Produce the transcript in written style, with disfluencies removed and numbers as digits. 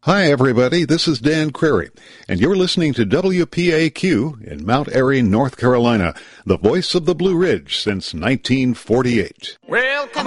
Hi, everybody. This is Dan Crary, and you're listening to WPAQ in Mount Airy, North Carolina, the voice of the Blue Ridge since 1948. Well, come